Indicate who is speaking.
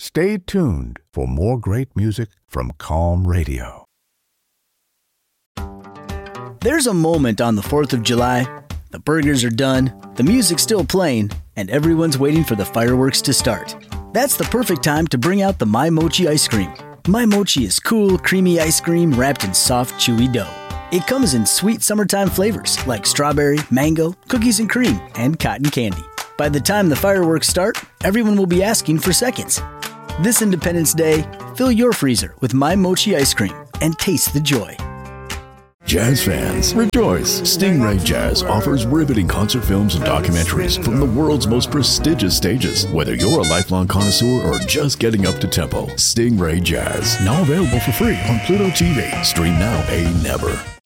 Speaker 1: Stay tuned for more great music from Calm Radio.
Speaker 2: There's a moment on the 4th of July. The burgers are done, the music's still playing, and everyone's waiting for the fireworks to start. That's the perfect time to bring out the My Mochi ice cream. My Mochi is cool, creamy ice cream wrapped in soft, chewy dough. It comes in sweet summertime flavors like strawberry, mango, cookies and cream, and cotton candy. By the time the fireworks start, everyone will be asking for seconds. This Independence Day, fill your freezer with My Mochi ice cream and taste the joy.
Speaker 3: Jazz fans, rejoice! Stingray Jazz offers riveting concert films and documentaries from the world's most prestigious stages. Whether you're a lifelong connoisseur or just getting up to tempo, Stingray Jazz, now available for free on Pluto TV. Stream now, pay never.